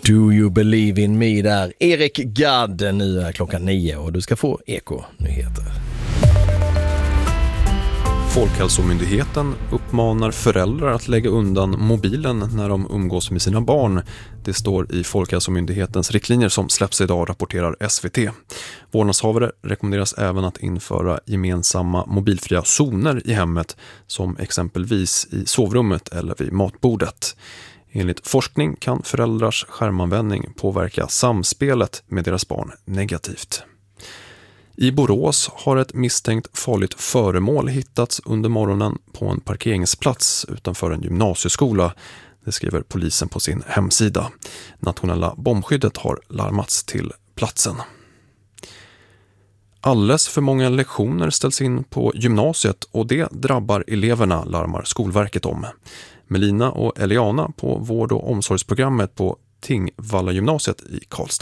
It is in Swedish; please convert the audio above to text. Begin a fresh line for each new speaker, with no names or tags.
Do you believe in me där? Erik Gadd, nu är klockan 9 och du ska få Eko-nyheter.
Folkhälsomyndigheten uppmanar föräldrar att lägga undan mobilen när de umgås med sina barn. Det står i Folkhälsomyndighetens riktlinjer som släpps idag, rapporterar SVT. Vårdnadshavare rekommenderas även att införa gemensamma mobilfria zoner i hemmet, som exempelvis i sovrummet eller vid matbordet. Enligt forskning kan föräldrars skärmanvändning påverka samspelet med deras barn negativt. I Borås har ett misstänkt farligt föremål hittats under morgonen på en parkeringsplats utanför en gymnasieskola. Det skriver polisen på sin hemsida. Nationella bombskyddet har larmats till platsen. Alldeles för många lektioner ställs in på gymnasiet och det drabbar eleverna, larmar Skolverket om. Melina och Eliana på vård- och omsorgsprogrammet på Tingvalla gymnasiet i Karlstad